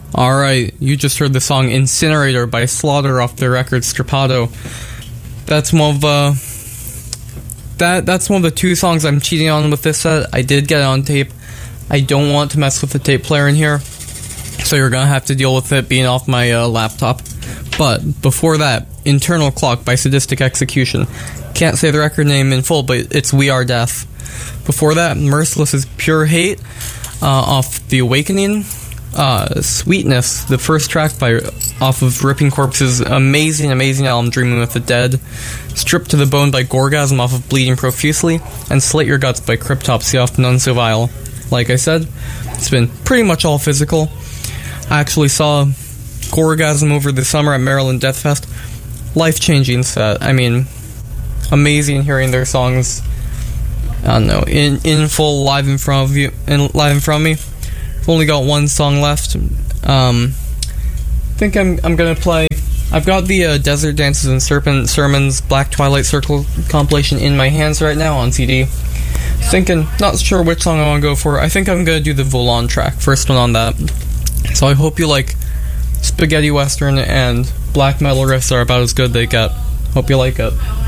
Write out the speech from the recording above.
Alright, you just heard the song Incinerator by Slaughter off their record Strapato. That's one of that's one of the two songs I'm cheating on with this set. I did get it on tape. I don't want to mess with the tape player in here, so you're gonna have to deal with it being off my laptop. But before that, Internal Clock by Sadistic Execution. Can't say the record name in full, but it's We Are Death. Before that, Merciless's Pure Hate off The Awakening. Sweetness, the first track off of Ripping Corpse's amazing album Dreaming with the Dead. Stripped to the Bone by Gorgasm off of Bleeding Profusely. And Slit Your Guts by Cryptopsy off None So Vile. Like I said, it's been pretty much all physical. I actually saw Gorgasm over the summer at Maryland Death Fest. Life-changing set. I mean, amazing hearing their songs, I don't know, in full live in front of me. I've only got one song left. I think I'm gonna play. I've got the Desert Dances and Serpent Sermons Black Twilight Circle compilation in my hands right now on CD. Thinking, not sure which song I want to go for. I think I'm gonna do the Volan track, first one on that. So I hope you like spaghetti western and black metal riffs are about as good they get. Hope you like it.